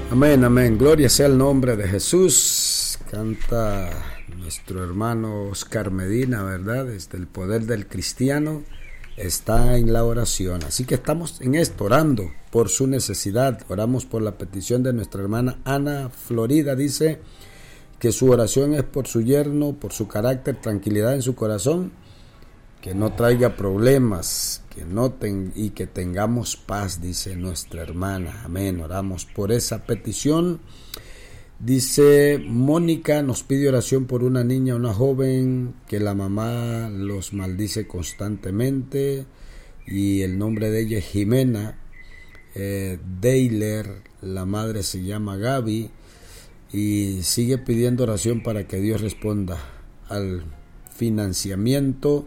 Amén, amén. Gloria sea el nombre de Jesús. Canta nuestro hermano Oscar Medina, ¿verdad? Desde el poder del cristiano está en la oración. Así que estamos en esto, orando por su necesidad. Oramos por la petición de nuestra hermana Ana Florida. Dice que su oración es por su yerno, por su carácter, tranquilidad en su corazón, que no traiga problemas, y que tengamos paz, dice nuestra hermana. Amén. Oramos por esa petición. Dice Mónica, nos pide oración por una niña, una joven, que la mamá los maldice constantemente, y el nombre de ella es Jimena Deiler, la madre se llama Gaby, y sigue pidiendo oración para que Dios responda al financiamiento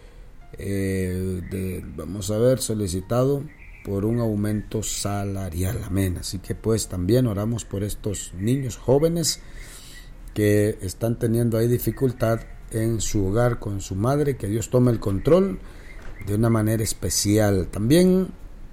vamos a ver, solicitado por un aumento salarial. Amén. Así que pues también oramos por estos niños jóvenes que están teniendo ahí dificultad en su hogar con su madre, que Dios tome el control de una manera especial. También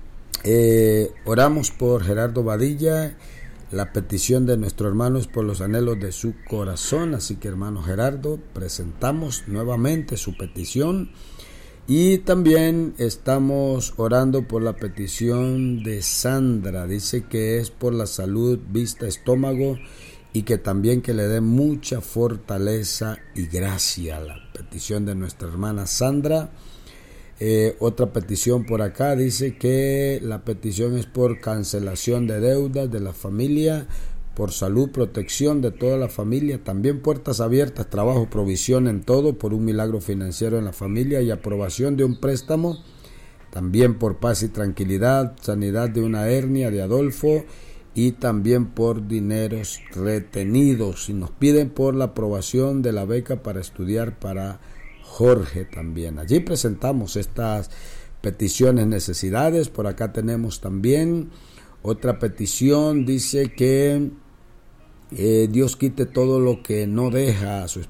oramos por Gerardo Badilla. La petición de nuestro hermano es por los anhelos de su corazón. Así que, hermano Gerardo, presentamos nuevamente su petición. Y también estamos orando por la petición de Sandra. Dice que es por la salud, vista, estómago, y que también que le dé mucha fortaleza y gracia. La petición de nuestra hermana Sandra. Otra petición por acá dice que la petición es por cancelación de deudas de la familia, por salud, protección de toda la familia, también puertas abiertas, trabajo, provisión en todo, por un milagro financiero en la familia y aprobación de un préstamo, también por paz y tranquilidad, sanidad de una hernia de Adolfo, y también por dineros retenidos. Y nos piden por la aprobación de la beca para estudiar para Jorge también. Allí presentamos estas peticiones, necesidades. Por acá tenemos también otra petición, dice que Dios quite todo lo que no deja a su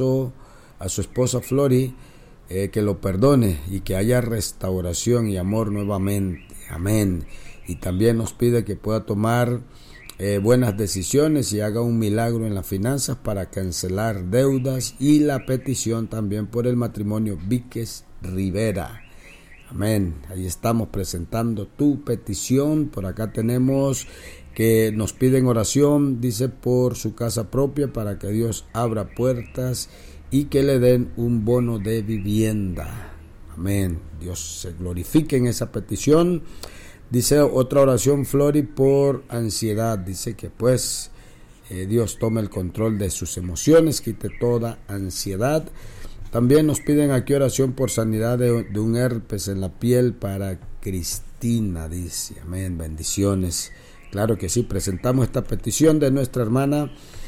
esposa Flori, que lo perdone y que haya restauración y amor nuevamente. Amén. Y también nos pide que pueda tomar buenas decisiones y haga un milagro en las finanzas para cancelar deudas, y la petición también por el matrimonio Víquez Rivera. Amén. Ahí estamos presentando tu petición. Por acá tenemos que nos piden oración, dice, por su casa propia, para que Dios abra puertas y que le den un bono de vivienda. Amén. Dios se glorifique en esa petición. Dice otra oración, Flori, por ansiedad. Dice que pues Dios tome el control de sus emociones, quite toda ansiedad. También nos piden aquí oración por sanidad de un herpes en la piel para Cristina, dice. Amén, bendiciones. Claro que sí, presentamos esta petición de nuestra hermana,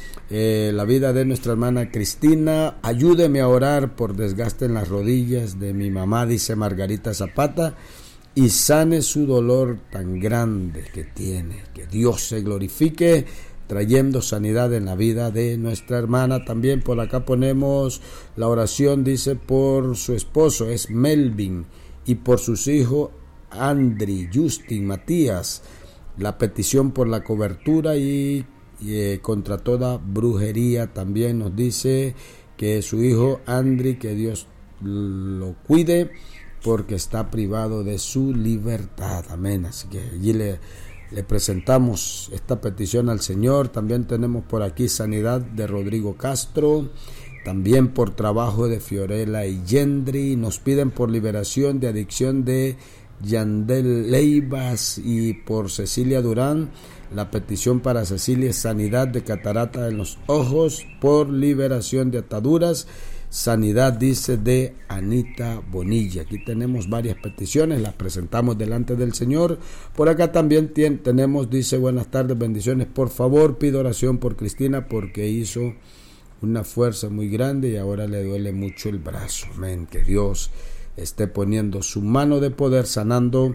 la vida de nuestra hermana Cristina. Ayúdeme a orar por desgaste en las rodillas de mi mamá, dice Margarita Zapata, y sane su dolor tan grande que tiene. Que Dios se glorifique trayendo sanidad en la vida de nuestra hermana. También por acá ponemos la oración, dice, por su esposo, es Melvin, y por sus hijos Andri, Justin, Matías. La petición por la cobertura y contra toda brujería. También nos dice que su hijo Andri, que Dios lo cuide porque está privado de su libertad. Amén. Así que allí le presentamos esta petición al Señor. También tenemos por aquí sanidad de Rodrigo Castro, también por trabajo de Fiorella y Yendri. Nos piden por liberación de adicción de Yandel Leivas, y por Cecilia Durán. La petición para Cecilia es sanidad de catarata en los ojos, por liberación de ataduras. Sanidad, dice, de Anita Bonilla. Aquí tenemos varias peticiones, las presentamos delante del Señor. Por acá también tenemos, dice, buenas tardes, bendiciones. Por favor, pido oración por Cristina porque hizo una fuerza muy grande y ahora le duele mucho el brazo. Amén. Que Dios esté poniendo su mano de poder sanando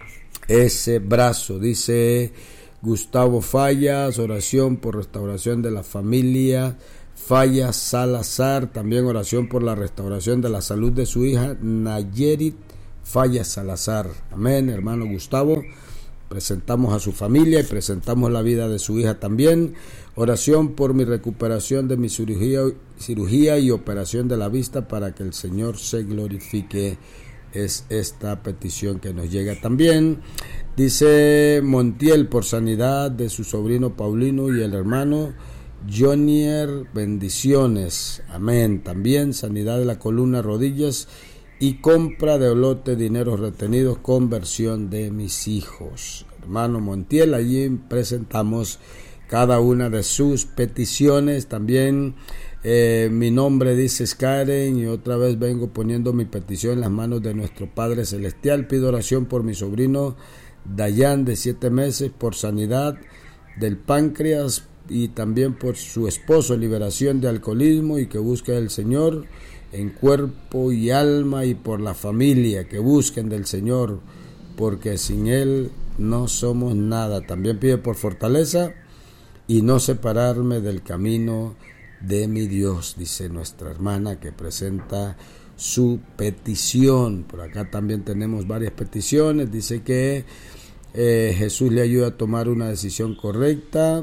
ese brazo. Dice Gustavo Fallas, oración por restauración de la familia Fallas Salazar. También oración por la restauración de la salud de su hija Nayerit Fallas Salazar. Amén, hermano Gustavo. presentamos a su familia y presentamos la vida de su hija también. Oración por mi recuperación de mi cirugía y operación de la vista para que el Señor se glorifique. Es esta petición que nos llega también. Dice Montiel por sanidad de su sobrino Paulino y el hermano Jonier, bendiciones, amén. También sanidad de la columna, rodillas y compra de lote, dineros retenidos, conversión de mis hijos. Hermano Montiel, allí presentamos cada una de sus peticiones. También mi nombre dice Karen y otra vez vengo poniendo mi petición en las manos de nuestro Padre Celestial. Pido oración por mi sobrino Dayan de 7 meses por sanidad del páncreas y también por su esposo, liberación de alcoholismo y que busque al Señor en cuerpo y alma, y por la familia que busquen del Señor, porque sin Él no somos nada. También pide por fortaleza y no separarme del camino de mi Dios, dice nuestra hermana que presenta su petición. Por acá también tenemos varias peticiones. Dice que Jesús le ayuda a tomar una decisión correcta.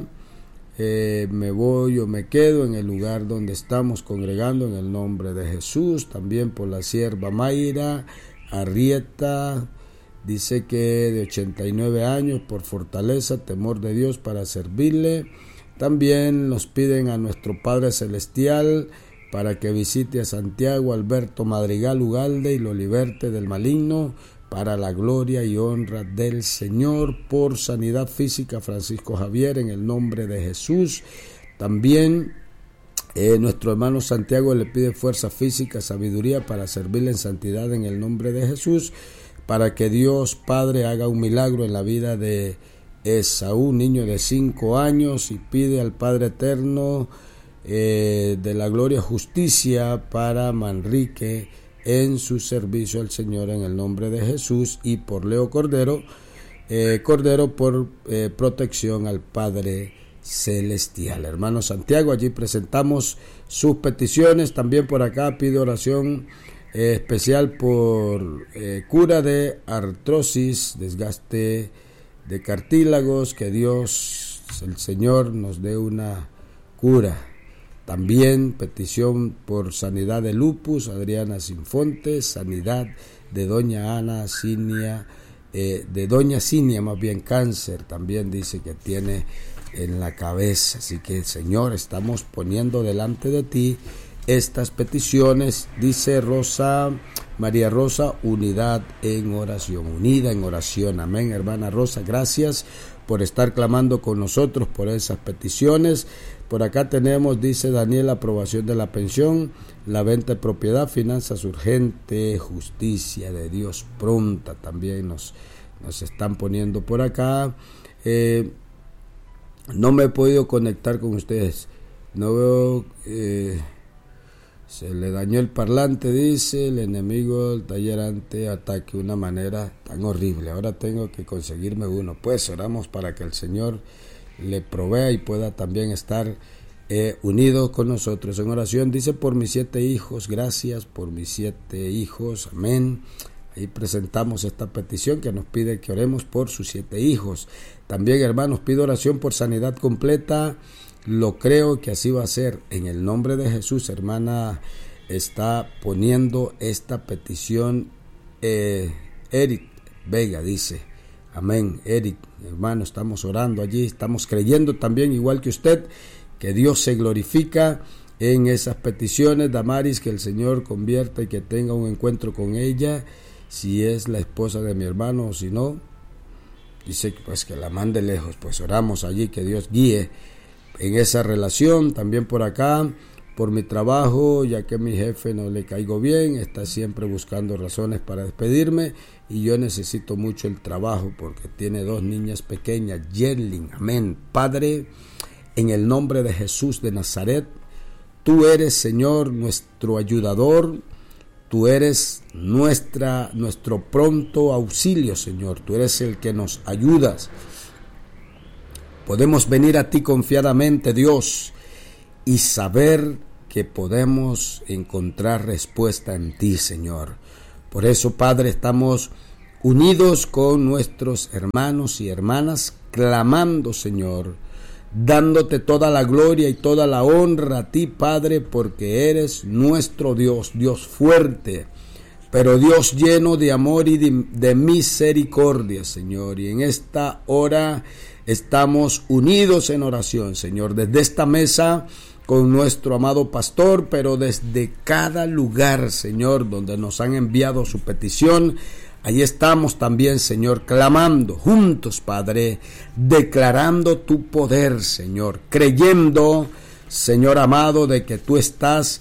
Me voy o me quedo en el lugar donde estamos congregando en el nombre de Jesús. También por la sierva Mayra Arrieta, dice que de 89 años, por fortaleza, temor de Dios para servirle. También nos piden a nuestro Padre Celestial para que visite a Santiago Alberto Madrigal Ugalde y lo liberte del maligno, para la gloria y honra del Señor. Por sanidad física, Francisco Javier, en el nombre de Jesús. También nuestro hermano Santiago le pide fuerza física, sabiduría para servirle en santidad en el nombre de Jesús, para que Dios Padre haga un milagro en la vida de Esaú, niño de 5 años, y pide al Padre Eterno de la gloria justicia para Manrique en su servicio al Señor en el nombre de Jesús, y por Leo Cordero, por protección al Padre Celestial. Hermano Santiago, allí presentamos sus peticiones. También por acá pide oración especial por cura de artrosis, desgaste de cartílagos, que Dios, el Señor, nos dé una cura. También petición por sanidad de lupus, Adriana Sinfontes, sanidad de doña Ana Cinia, más bien cáncer, también dice que tiene en la cabeza. Así que, Señor, estamos poniendo delante de ti estas peticiones. Dice María Rosa, unida en oración, amén. Hermana Rosa, gracias por estar clamando con nosotros por esas peticiones. Por acá tenemos, dice Daniel, aprobación de la pensión, la venta de propiedad, finanzas urgentes, justicia de Dios pronta, también nos están poniendo por acá. No me he podido conectar con ustedes, no veo, se le dañó el parlante, dice el enemigo del taller ante ataque de una manera tan horrible, ahora tengo que conseguirme uno. Pues oramos para que el Señor le provea y pueda también estar unido con nosotros en oración. Dice por mis 7 hijos, gracias por mis 7 hijos, amén. Ahí presentamos esta petición que nos pide que oremos por sus 7 hijos. También, hermanos, pido oración por sanidad completa. Lo creo que así va a ser en el nombre de Jesús. Hermana está poniendo esta petición, Eric Vega dice, amén. Eric, hermano, estamos orando allí, estamos creyendo también, igual que usted, que Dios se glorifica en esas peticiones. Damaris, que el Señor convierta y que tenga un encuentro con ella, si es la esposa de mi hermano o si no, dice pues que la mande lejos. Pues oramos allí que Dios guíe en esa relación. También por acá, por mi trabajo, ya que a mi jefe no le caigo bien, está siempre buscando razones para despedirme y yo necesito mucho el trabajo porque tiene 2 niñas pequeñas. Yerlin, amén. Padre, en el nombre de Jesús de Nazaret, tú eres, Señor, nuestro ayudador, tú eres nuestro pronto auxilio, Señor, tú eres el que nos ayudas. Podemos venir a ti confiadamente, Dios, y saber que podemos encontrar respuesta en ti, Señor. Por eso, Padre, estamos unidos con nuestros hermanos y hermanas, clamando, Señor, dándote toda la gloria y toda la honra a ti, Padre, porque eres nuestro Dios, Dios fuerte, pero Dios lleno de amor y de misericordia, Señor. Y en esta hora estamos unidos en oración, Señor, desde esta mesa con nuestro amado pastor, pero desde cada lugar, Señor, donde nos han enviado su petición. Allí estamos también, Señor, clamando juntos, Padre, declarando tu poder, Señor, creyendo, Señor amado, de que tú estás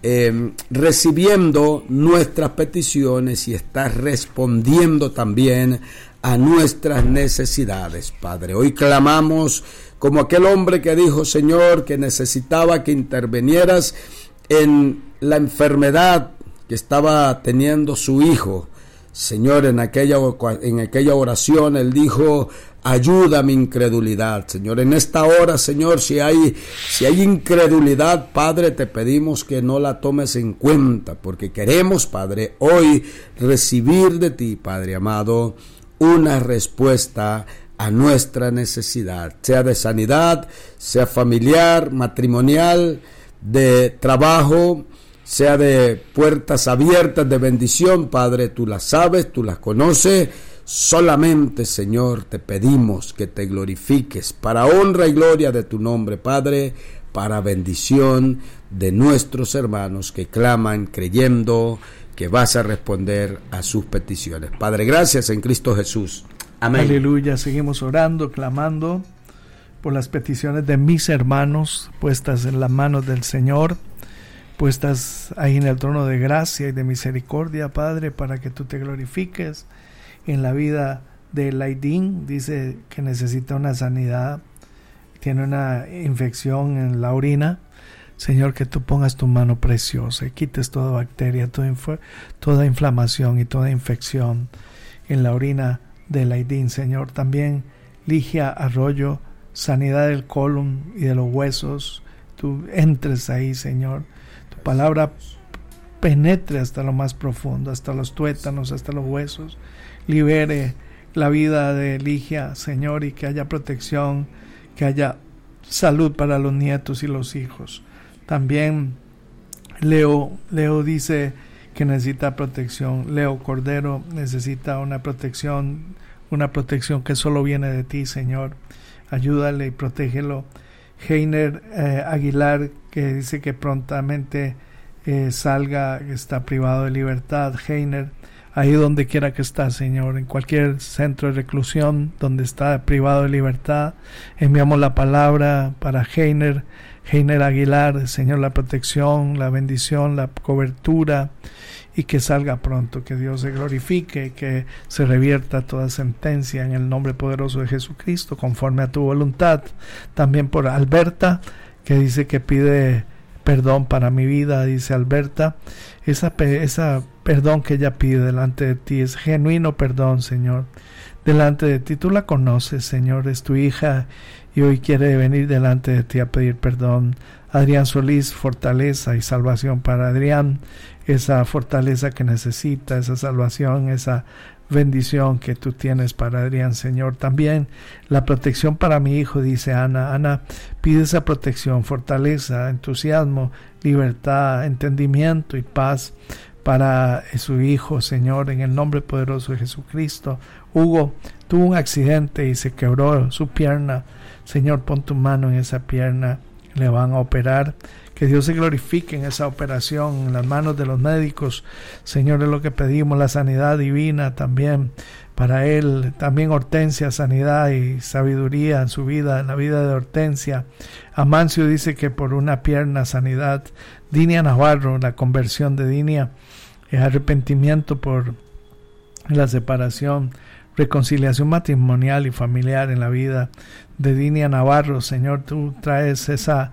recibiendo nuestras peticiones y estás respondiendo también a nuestras necesidades, Padre. Hoy clamamos como aquel hombre que dijo, Señor, que necesitaba que intervinieras en la enfermedad que estaba teniendo su hijo. Señor, en aquella oración él dijo, ayuda a mi incredulidad. Señor, en esta hora, Señor, si hay incredulidad, Padre, te pedimos que no la tomes en cuenta, porque queremos, Padre, hoy recibir de ti, Padre amado, una respuesta a nuestra necesidad, sea de sanidad, sea familiar, matrimonial, de trabajo, sea de puertas abiertas de bendición. Padre, tú las sabes, tú las conoces. Solamente, Señor, te pedimos que te glorifiques para honra y gloria de tu nombre, Padre, para bendición de nuestros hermanos que claman creyendo que vas a responder a sus peticiones. Padre, gracias en Cristo Jesús. Amén. Aleluya. Seguimos orando, clamando por las peticiones de mis hermanos puestas en las manos del Señor, puestas ahí en el trono de gracia y de misericordia, Padre, para que tú te glorifiques en la vida de Laidín. Dice que necesita una sanidad, tiene una infección en la orina. Señor, que tú pongas tu mano preciosa y quites toda bacteria, toda inflamación y toda infección en la orina de Laidín, Señor. También Ligia Arroyo, sanidad del colon y de los huesos. Tú entres ahí, Señor. Tu palabra penetre hasta lo más profundo, hasta los tuétanos, hasta los huesos. Libere la vida de Ligia, Señor, y que haya protección, que haya salud para los nietos y los hijos. También Leo dice que necesita protección. Leo Cordero necesita una protección que solo viene de ti, Señor. Ayúdale y protégelo. Heiner Aguilar, que dice que prontamente salga, está privado de libertad. Heiner, ahí donde quiera que está, Señor, en cualquier centro de reclusión donde está privado de libertad, enviamos la palabra para Heiner Aguilar, Señor, la protección, la bendición, la cobertura, y que salga pronto, que Dios se glorifique, que se revierta toda sentencia en el nombre poderoso de Jesucristo, conforme a tu voluntad. También por Alberta, que dice que pide perdón para mi vida, dice Alberta. Esa perdón que ella pide delante de ti es genuino perdón, Señor, delante de ti. Tú la conoces, Señor, es tu hija y hoy quiere venir delante de ti a pedir perdón. Adrián Solís, fortaleza y salvación para Adrián, esa fortaleza que necesita, esa salvación, esa bendición que tú tienes para Adrián, Señor. También la protección para mi hijo, dice Ana. Ana pide esa protección, fortaleza, entusiasmo, libertad, entendimiento y paz para su hijo, Señor, en el nombre poderoso de Jesucristo. Hugo tuvo un accidente y se quebró su pierna. Señor, pon tu mano en esa pierna, le van a operar. Que Dios se glorifique en esa operación, en las manos de los médicos. Señor, es lo que pedimos, la sanidad divina también para él. También Hortensia, sanidad y sabiduría en su vida, en la vida de Hortensia. Amancio dice que por una pierna, sanidad. Dinia Navarro, la conversión de Dinia, arrepentimiento por la separación, reconciliación matrimonial y familiar en la vida de Dinia Navarro. Señor, tú traes esa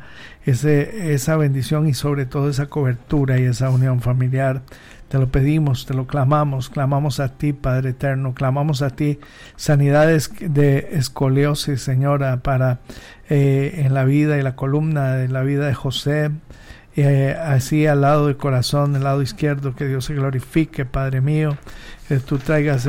bendición y sobre todo esa cobertura y esa unión familiar. Te lo pedimos, te lo clamamos a ti, Padre eterno, clamamos a ti sanidades de escoliosis, Señora, para en la vida y la columna de la vida de José, así al lado del corazón, el lado izquierdo, que Dios se glorifique, Padre mío, que tú traigas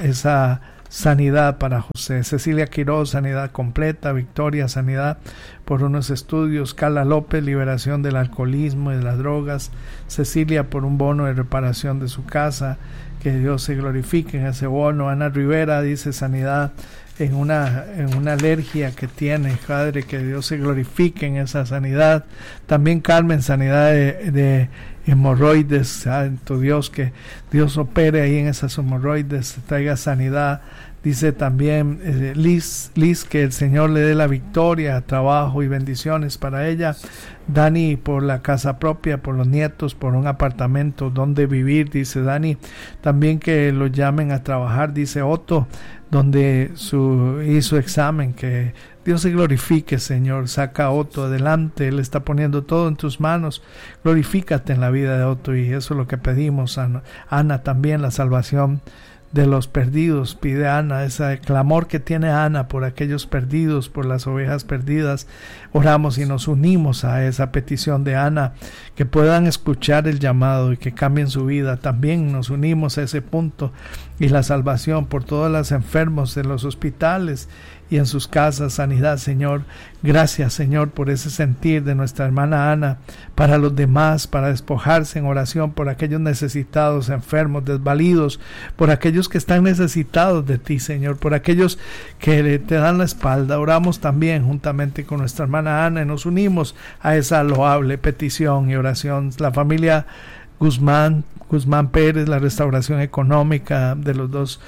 esa sanidad para José. Cecilia Quiroz, sanidad completa. Victoria, sanidad por unos estudios. Carla López, liberación del alcoholismo y de las drogas. Cecilia, por un bono de reparación de su casa, que Dios se glorifique en ese bono. Ana Rivera dice sanidad en una alergia que tiene, Padre, que Dios se glorifique en esa sanidad. También Carmen, sanidad de hemorroides, santo Dios, que Dios opere ahí en esas hemorroides, traiga sanidad. Dice también Liz, que el Señor le dé la victoria, trabajo y bendiciones para ella. Dani, por la casa propia, por los nietos, por un apartamento donde vivir, dice Dani. También que lo llamen a trabajar, dice Otto, donde hizo examen, que Dios se glorifique, Señor. Saca a Otto adelante, Él está poniendo todo en tus manos. Glorifícate en la vida de Otto, y eso es lo que pedimos. Ana también, la salvación de los perdidos, pide Ana, ese clamor que tiene Ana por aquellos perdidos, por las ovejas perdidas. Oramos y nos unimos a esa petición de Ana, que puedan escuchar el llamado y que cambien su vida. También nos unimos a ese punto, y la salvación por todos los enfermos de los hospitales y en sus casas, sanidad, Señor. Gracias, Señor, por ese sentir de nuestra hermana Ana para los demás, para despojarse en oración por aquellos necesitados, enfermos, desvalidos, por aquellos que están necesitados de ti, Señor, por aquellos que te dan la espalda. Oramos también juntamente con nuestra hermana Ana y nos unimos a esa loable petición y oración. La familia Guzmán Pérez, la restauración económica de los dos,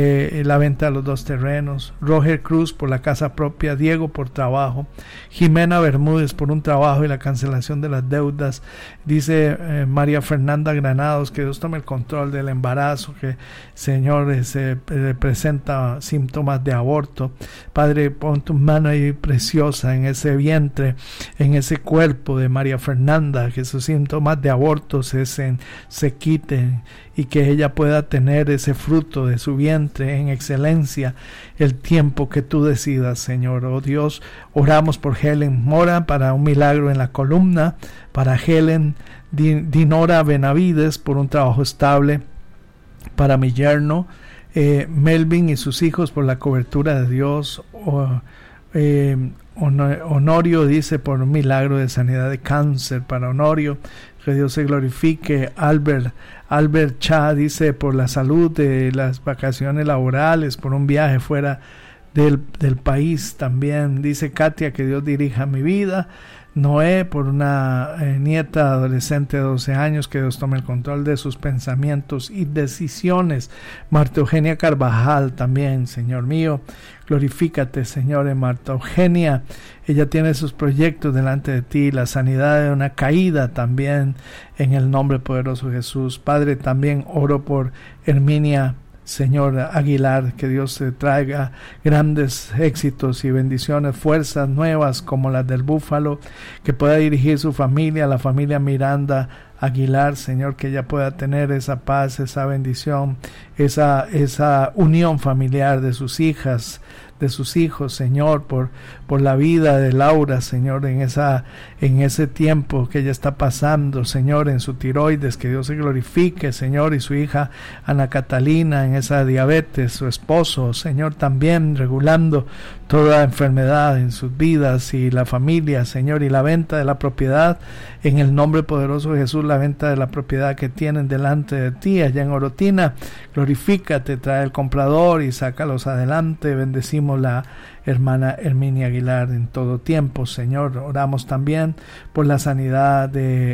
la venta de los dos terrenos. Roger Cruz, por la casa propia. Diego, por trabajo. Jimena Bermúdez, por un trabajo y la cancelación de las deudas. Dice María Fernanda Granados, que Dios tome el control del embarazo, que Señor se presenta síntomas de aborto. Padre, pon tu mano ahí preciosa en ese vientre, en ese cuerpo de María Fernanda, que esos síntomas de aborto se quiten, y que ella pueda tener ese fruto de su vientre en excelencia el tiempo que tú decidas, Señor. Oh Dios, oramos por Helen Mora para un milagro en la columna, para Helen Dinora Benavides por un trabajo estable, para mi yerno Melvin y sus hijos por la cobertura de Dios. Honorio dice por un milagro de sanidad de cáncer para Honorio, que Dios se glorifique. Albert Cha dice por la salud de las vacaciones laborales, por un viaje fuera del país. También dice Katia, que Dios dirija mi vida. Noé, por una nieta adolescente de 12 años, que Dios tome el control de sus pensamientos y decisiones. Marta Eugenia Carvajal también, Señor mío, glorifícate, Señor, en Marta Eugenia. Ella tiene sus proyectos delante de ti, la sanidad de una caída también, en el nombre poderoso de Jesús. Padre, también oro por Herminia, Señor Aguilar, que Dios te traiga grandes éxitos y bendiciones, fuerzas nuevas como las del búfalo, que pueda dirigir su familia, la familia Miranda Aguilar, Señor, que ella pueda tener esa paz, esa bendición, esa unión familiar de sus hijas, de sus hijos, Señor, por la vida de Laura, Señor, en ese tiempo que ella está pasando, Señor, en su tiroides, que Dios se glorifique, Señor, y su hija Ana Catalina en esa diabetes, su esposo, Señor, también regulando toda enfermedad en sus vidas y la familia, Señor, y la venta de la propiedad, en el nombre poderoso de Jesús, la venta de la propiedad que tienen delante de ti allá en Orotina. Glorifícate, trae el comprador y sácalos adelante. Bendecimos la hermana Herminia Aguilar en todo tiempo, Señor. Oramos también por la sanidad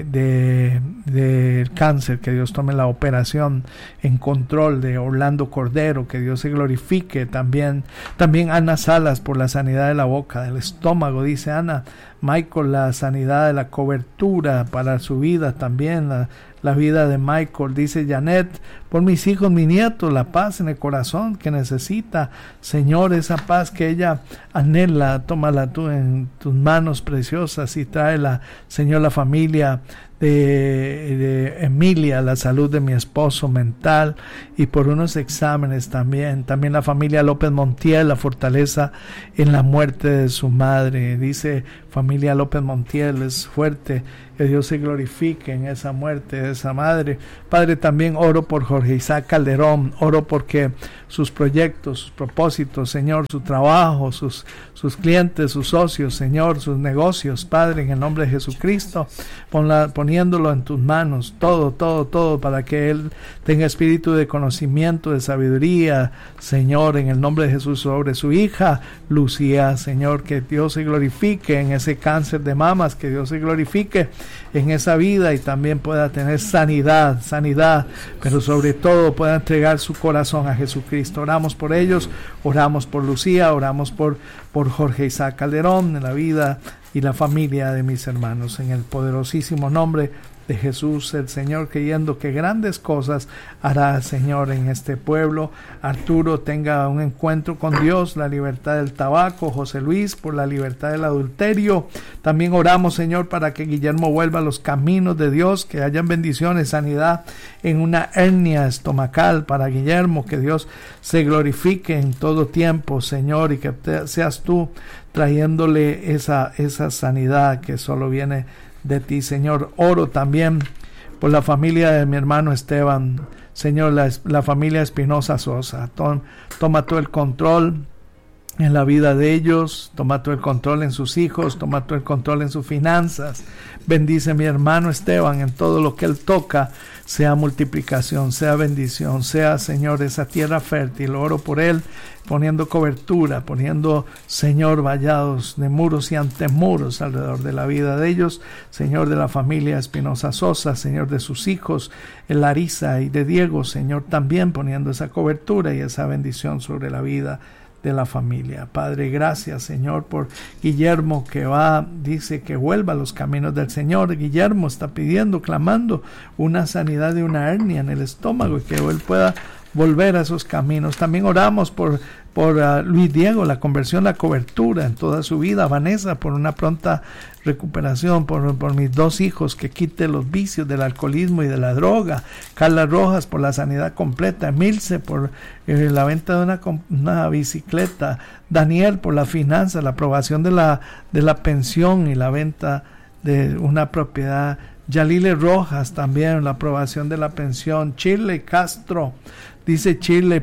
del cáncer, que Dios tome la operación en control de Orlando Cordero, que Dios se glorifique. También Ana Salas por la sanidad de la boca, del estómago, dice Ana. Michael, la sanidad de la cobertura para su vida también, la vida de Michael. Dice Janet, por mis hijos, mi nieto, la paz en el corazón que necesita, Señor, esa paz que ella anhela, tómala tú en tus manos preciosas y tráela, Señor, la familia de Emilia, la salud de mi esposo mental y por unos exámenes también la familia López Montiel, la fortaleza en la muerte de su madre. Dice familia López Montiel, es fuerte, que Dios se glorifique en esa muerte de esa madre. Padre, también oro por Jorge Isaac Calderón, oro porque sus proyectos, sus propósitos, Señor, su trabajo, sus clientes, sus socios, Señor, sus negocios, Padre, en el nombre de Jesucristo, poniéndolo en tus manos, todo, para que él tenga espíritu de conocimiento, de sabiduría, Señor, en el nombre de Jesús, sobre su hija Lucía, Señor, que Dios se glorifique en ese cáncer de mamas, que Dios se glorifique en esa vida y también pueda tener sanidad, pero sobre todo pueda entregar su corazón a Jesucristo. Oramos por ellos, oramos por Lucía, oramos por Jorge Isaac Calderón, en la vida y la familia de mis hermanos, en el poderosísimo nombre de Jesús el Señor, creyendo que grandes cosas hará el Señor en este pueblo. Arturo tenga un encuentro con Dios, la libertad del tabaco. José Luis por la libertad del adulterio. También oramos, Señor, para que Guillermo vuelva a los caminos de Dios, que hayan bendiciones, sanidad en una hernia estomacal para Guillermo, que Dios se glorifique en todo tiempo, Señor, y que seas tú trayéndole esa sanidad que solo viene de ti, Señor. Oro también por la familia de mi hermano Esteban, Señor, la familia Espinosa Sosa. Toma todo el control en la vida de ellos, toma todo el control en sus hijos, toma todo el control en sus finanzas. Bendice mi hermano Esteban en todo lo que él toca, sea multiplicación, sea bendición, sea, Señor, esa tierra fértil. Oro por él, poniendo cobertura, poniendo, Señor, vallados de muros y antemuros alrededor de la vida de ellos, Señor, de la familia Espinosa Sosa, Señor, de sus hijos, Larisa y de Diego, Señor, también poniendo esa cobertura y esa bendición sobre la vida de la familia. Padre, gracias, Señor, por Guillermo, que dice que vuelva a los caminos del Señor. Guillermo está pidiendo, clamando una sanidad de una hernia en el estómago y que él pueda volver a esos caminos. También oramos por Luis Diego, la conversión, la cobertura en toda su vida. Vanessa, por una pronta recuperación, por mis dos hijos, que quite los vicios del alcoholismo y de la droga. Carla Rojas, por la sanidad completa. Emilce, por la venta de una bicicleta. Daniel, por la finanza, la aprobación de la pensión y la venta de una propiedad. Yalile Rojas, también la aprobación de la pensión. Chile Castro, dice Chile,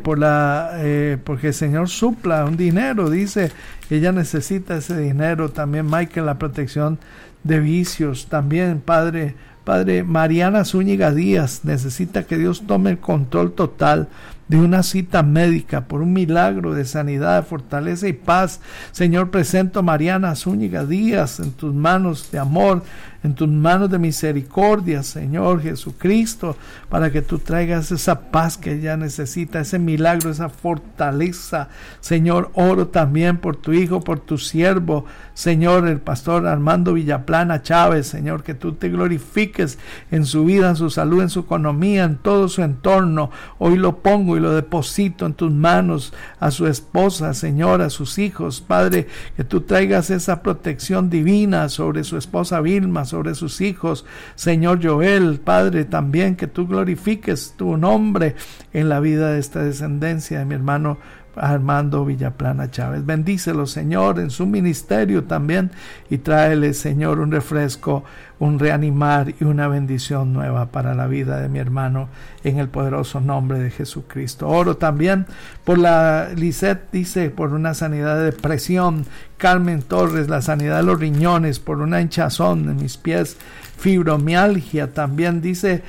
porque el Señor supla un dinero, dice, ella necesita ese dinero. También Michael, la protección de vicios. También Padre Mariana Zúñiga Díaz, necesita que Dios tome el control total de una cita médica por un milagro de sanidad, fortaleza y paz. Señor, presento a Mariana Zúñiga Díaz en tus manos de amor, en tus manos de misericordia, Señor Jesucristo, para que tú traigas esa paz que ella necesita, ese milagro, esa fortaleza. Señor, oro también por tu hijo, por tu siervo, Señor, el pastor Armando Villaplana Chávez, Señor, que tú te glorifiques en su vida, en su salud, en su economía, en todo su entorno. Hoy lo pongo y lo deposito en tus manos, a su esposa, Señor, a sus hijos, Padre, que tú traigas esa protección divina sobre su esposa Vilma, sobre sus hijos, Señor Joel, Padre, también que tú glorifiques tu nombre en la vida de esta descendencia de mi hermano Armando Villaplana Chávez. Bendícelo, Señor, en su ministerio también, y tráele, Señor, un refresco, un reanimar y una bendición nueva para la vida de mi hermano, en el poderoso nombre de Jesucristo. Oro también por la Lisette, dice, por una sanidad de depresión. Carmen Torres, la sanidad de los riñones, por una hinchazón en mis pies. Fibromialgia también, dice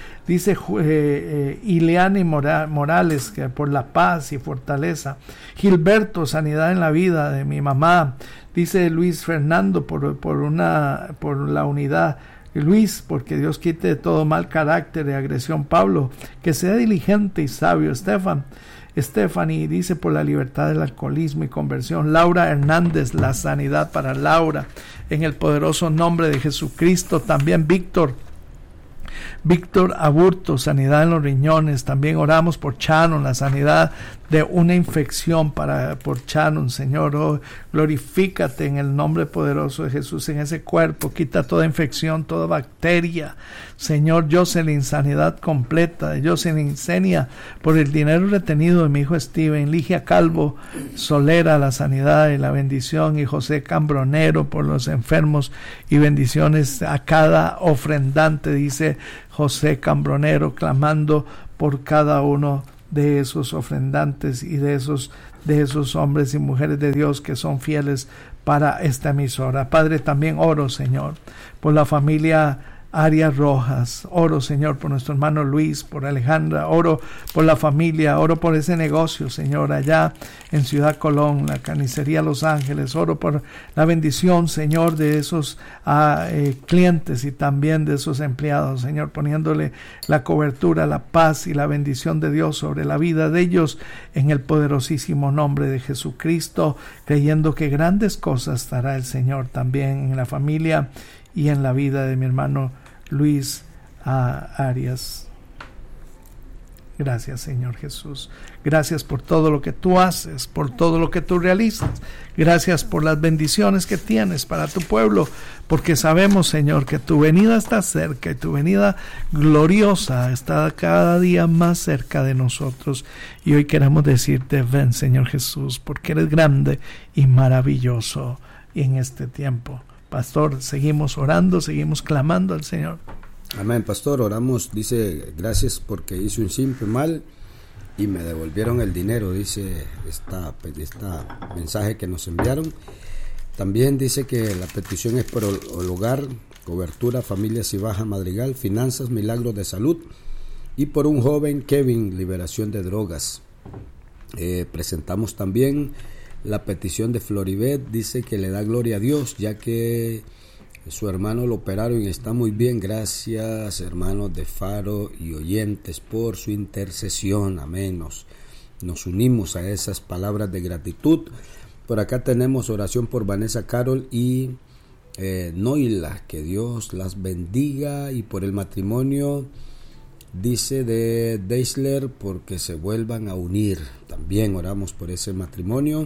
Ileani Morales, que por la paz y fortaleza. Gilberto, sanidad en la vida de mi mamá. Dice Luis Fernando, por la unidad. Luis, porque Dios quite de todo mal carácter y agresión. Pablo, que sea diligente y sabio. Stephanie, dice, por la libertad del alcoholismo y conversión. Laura Hernández, la sanidad para Laura, en el poderoso nombre de Jesucristo. También Víctor Aburto, sanidad en los riñones. También oramos por Chano, la sanidad de una infección por Sharon, Señor. Oh, glorifícate en el nombre poderoso de Jesús en ese cuerpo. Quita toda infección, toda bacteria. Señor, Jocelyn, sanidad completa. Jocelyn, Senia, por el dinero retenido de mi hijo Steven. Ligia Calvo Solera, la sanidad y la bendición. Y José Cambronero, por los enfermos y bendiciones a cada ofrendante, dice José Cambronero, clamando por cada uno de esos ofrendantes y de esos hombres y mujeres de Dios que son fieles para esta emisora. Padre, también oro, Señor, por la familia Arias Rojas. Oro, Señor, por nuestro hermano Luis, por Alejandra. Oro por la familia, oro por ese negocio, Señor, allá en Ciudad Colón, la carnicería Los Ángeles. Oro por la bendición, Señor, de esos clientes y también de esos empleados, Señor, poniéndole la cobertura, la paz y la bendición de Dios sobre la vida de ellos en el poderosísimo nombre de Jesucristo, creyendo que grandes cosas hará el Señor también en la familia y en la vida de mi hermano Luis Arias. Gracias, Señor Jesús. Gracias por todo lo que tú haces, por todo lo que tú realizas. Gracias por las bendiciones que tienes para tu pueblo, porque sabemos, Señor, que tu venida está cerca y tu venida gloriosa está cada día más cerca de nosotros. Y hoy queremos decirte, ven, Señor Jesús, porque eres grande y maravilloso en este tiempo. Pastor, seguimos orando, seguimos clamando al Señor. Amén, pastor. Oramos, dice, gracias porque hice un simple mal y me devolvieron el dinero, dice esta mensaje que nos enviaron. También dice que la petición es por el hogar, cobertura, familias y baja Madrigal, finanzas, milagros de salud, y por un joven, Kevin, liberación de drogas. Presentamos también la petición de Floribet, dice que le da gloria a Dios, ya que su hermano lo operaron y está muy bien. Gracias, hermanos de Faro y oyentes, por su intercesión. Amén. Nos unimos a esas palabras de gratitud. Por acá tenemos oración por Vanessa Carol y Noila, que Dios las bendiga, y por el matrimonio, dice, de Deisler, porque se vuelvan a unir. También oramos por ese matrimonio.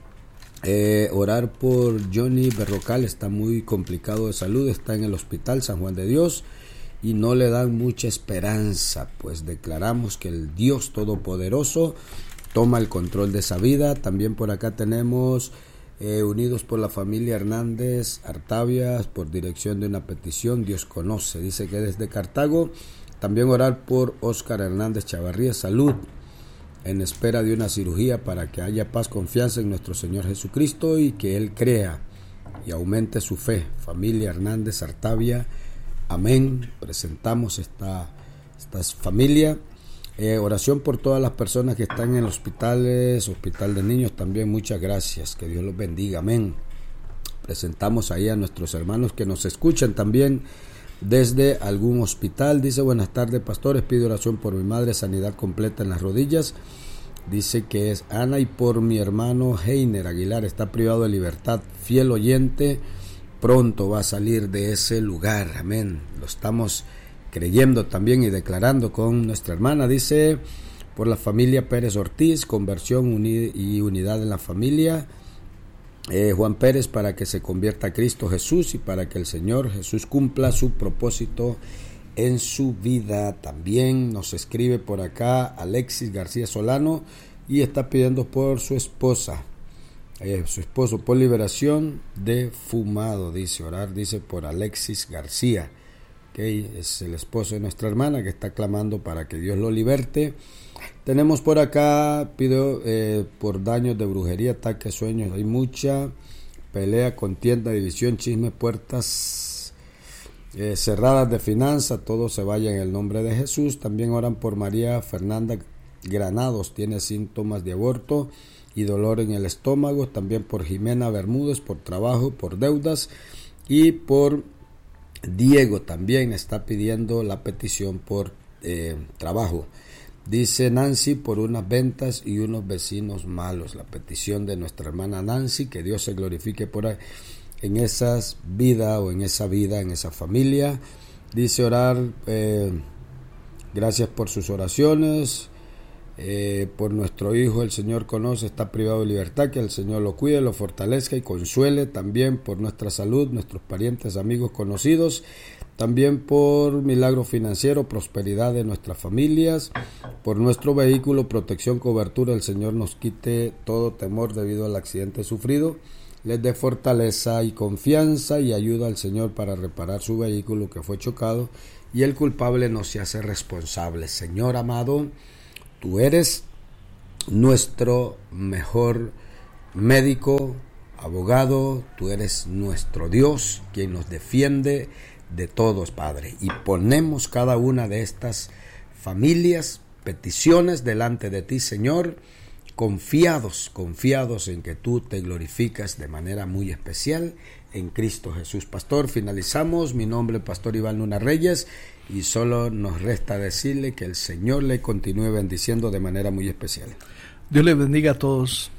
Orar por Johnny Berrocal, está muy complicado de salud, está en el hospital San Juan de Dios y no le dan mucha esperanza. Pues declaramos que el Dios Todopoderoso toma el control de esa vida. También por acá tenemos unidos por la familia Hernández Artavia, por dirección de una petición, Dios conoce, dice que desde Cartago. También orar por Óscar Hernández Chavarría, salud, en espera de una cirugía, para que haya paz, confianza en nuestro Señor Jesucristo y que Él crea y aumente su fe. Familia Hernández Artavia, amén. Presentamos esta familia. Oración por todas las personas que están en hospitales, hospital de niños también, muchas gracias, que Dios los bendiga, amén. Presentamos ahí a nuestros hermanos que nos escuchan también desde algún hospital. Dice, buenas tardes, pastores, pido oración por mi madre, sanidad completa en las rodillas, dice que es Ana, y por mi hermano Heiner Aguilar, está privado de libertad, fiel oyente, pronto va a salir de ese lugar, amén. Lo estamos creyendo también y declarando con nuestra hermana. Dice, por la familia Pérez Ortiz, conversión y unidad en la familia. Juan Pérez, para que se convierta a Cristo Jesús y para que el Señor Jesús cumpla su propósito en su vida. También nos escribe por acá Alexis García Solano y está pidiendo por su esposa, su esposo, por liberación de fumado. Dice, orar, dice, por Alexis García, que es el esposo de nuestra hermana, que está clamando para que Dios lo liberte. Tenemos por acá, pido por daños de brujería, ataques, sueños, hay mucha pelea, contienda, división, chisme, puertas cerradas de finanzas, todo se vaya en el nombre de Jesús. También oran por María Fernanda Granados, tiene síntomas de aborto y dolor en el estómago. También por Jimena Bermúdez, por trabajo, por deudas, y por Diego también está pidiendo la petición por trabajo. Dice Nancy, por unas ventas y unos vecinos malos. La petición de nuestra hermana Nancy, que Dios se glorifique por ahí, en esas vidas, o en esa vida, en esa familia. Dice orar, gracias por sus oraciones. Por nuestro hijo, el Señor conoce, está privado de libertad, que el Señor lo cuide, lo fortalezca y consuele. También por nuestra salud, nuestros parientes, amigos, conocidos. También por milagro financiero, prosperidad de nuestras familias. Por nuestro vehículo, protección, cobertura, el Señor nos quite todo temor debido al accidente sufrido. Les dé fortaleza y confianza y ayuda al Señor para reparar su vehículo que fue chocado. Y el culpable no se hace responsable. Señor amado, Tú eres nuestro mejor médico, abogado, Tú eres nuestro Dios, quien nos defiende de todos, Padre. Y ponemos cada una de estas familias, peticiones delante de Ti, Señor, confiados en que Tú te glorificas de manera muy especial en Cristo Jesús. Pastor, finalizamos. Mi nombre es Pastor Iván Luna Reyes y solo nos resta decirle que el Señor le continúe bendiciendo de manera muy especial. Dios le bendiga a todos.